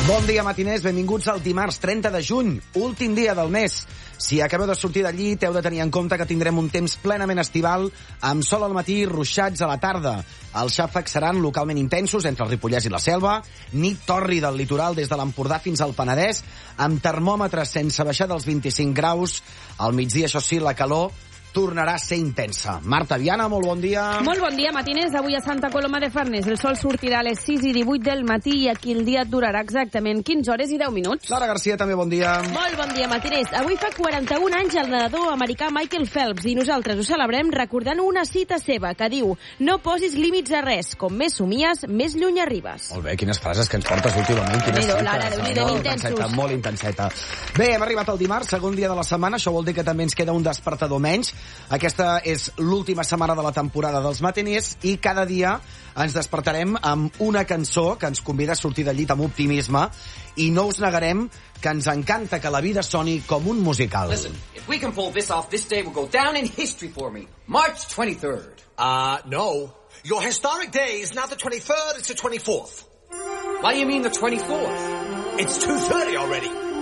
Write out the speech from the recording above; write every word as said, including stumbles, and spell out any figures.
Bon dia, matiners. Benvinguts al dimarts trenta de juny, últim dia del mes. Si acabeu de sortir del llit, heu de tenir en compte que tindrem un temps plenament estival, amb sol al matí i ruixats a la tarda. Els xàfecs seran localment intensos entre el Ripollès i la Selva, nit torri del litoral des de l'Empordà fins al Penedès, amb termòmetres sense baixar dels vint-i-cinc graus. Al migdia, això sí, la calor tornarà a ser intensa. Marta Viana, molt bon dia. Molt bon dia, matiners. Avui a Santa Coloma de Farners el sol sortirà a les sis i divuit del matí i aquí el dia durarà exactament quinze hores i deu minuts. Clara Garcia, també bon dia. Molt bon dia, matiners. Avui fa quaranta-un anys el nedador americà Michael Phelps i nosaltres ho celebrem recordant una cita seva que diu: no posis límits a res, com més somies, més lluny arribes. Molt bé, quines frases que ens portes últimament. Quines Déu-n'hi-do, Lara, Déu-n'hi-do, molt intensos. intenseta, molt intenseta. Bé, hem arribat al dimarts, segon dia de la setmana. Això vol dir que també ens queda un despertador menys. Aquesta és l'última setmana de la temporada dels matiners i cada dia ens despertarem amb una cançó que ens convida a sortir del llit amb optimisme i no us negarem que ens encanta que la vida soni com un musical. Listen, if we can pull this off, this day will go down in history for me. March twenty-third. Uh, no. Your historic day is not the twenty-third, it's the twenty-fourth. Why do you mean the twenty-fourth? It's two thirty already.